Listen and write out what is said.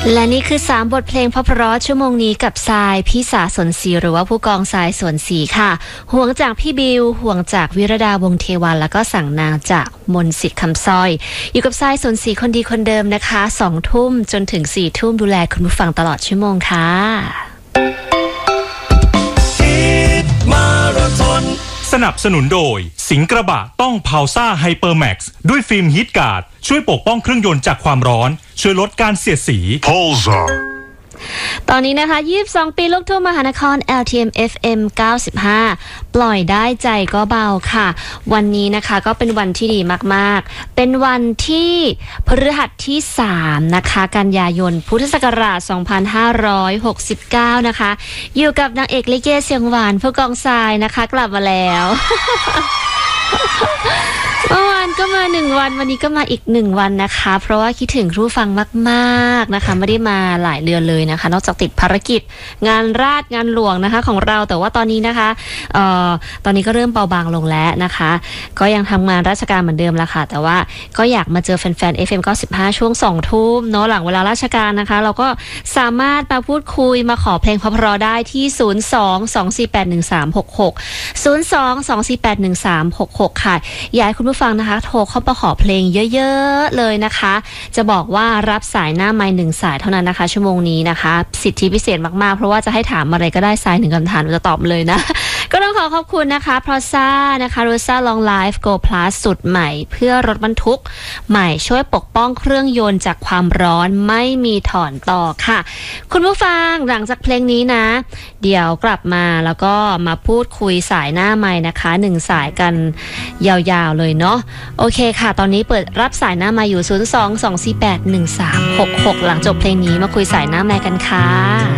และนี่คือ3บทเพลงเพราะๆชั่วโมงนี้กับทรายพี่สาสนศรีหรือว่าผู้กองทรายสนศรีค่ะห่วงจากพี่บิวห่วงจากวิรดาวงเทวันแล้วก็สั่งนางจากมนต์สิทธิ์คำสร้อยอยู่กับทรายสนศรีคนดีคนเดิมนะคะ2 ทุ่มจนถึง4 ทุ่มดูแลคุณผู้ฟังตลอดชั่วโมงค่ะสนับสนุนโดยสิงห์กระบะต้องพาวซ่าไฮเปอร์แม็กซ์ด้วยฟิล์มฮีทการ์ดช่วยปกป้องเครื่องยนต์จากความร้อนช่วยลดการเสียดสีตอนนี้นะคะ22 ปีลูกทุ่งมหานคร LTM FM 95ปล่อยได้ใจก็เบาค่ะวันนี้นะคะก็เป็นวันที่ดีมากๆเป็นวันที่พฤหัสที่3นะคะกันยายนพุทธศักราช2569นะคะอยู่กับนางเอกลิเกเสียงหวานผู้กองทรายนะคะกลับมาแล้ว เมื่อวานก็มา1 วันวันนี้ก็มาอีก1 วันนะคะเพราะว่าคิดถึงผู้ฟังมากๆนะคะไม่ได้มาหลายเดือนเลยนะคะนอกจากติดภารกิจงานราชงานหลวงนะคะของเราแต่ว่าตอนนี้นะคะตอนนี้ก็เริ่มเบาบางลงแล้วนะคะก็ยังทำงานราชการเหมือนเดิมละค่ะแต่ว่าก็อยากมาเจอแฟนๆ FM 95ช่วง2 ทุ่มเนาะหลังเวลาราชการนะคะเราก็สามารถมาพูดคุยมาขอเพลงเพราะๆได้ที่02-2481366 ค่ะอยากให้คุณผู้ฟังนะคะโทรเข้ามาขอเพลงเยอะๆเลยนะคะจะบอกว่ารับสายหน้าไมค์1 สายเท่านั้นนะคะชั่วโมงนี้นะคะสิทธิพิเศษมากๆเพราะว่าจะให้ถามอะไรก็ได้สาย1 คำถามจะตอบเลยนะ ก็ต้องขอบคุณนะคะพรอซ่านะคะโรซ่าลองไลฟ์โกลพลัสสุดใหม่เพื่อรถบรรทุกใหม่ช่วยปกป้องเครื่องยนต์จากความร้อนไม่มีถอนต่อค่ะคุณผู้ฟังหลังจากเพลงนี้นะเดี๋ยวกลับมาแล้วก็มาพูดคุยสายหน้าไมค์นะคะ1 สายกันยาวๆเลยเนาะโอเคค่ะตอนนี้เปิดรับสายหน้าไมค์อยู่02-2481366หลังจบเพลงนี้มาคุยสายหน้าไมค์กันค่ะ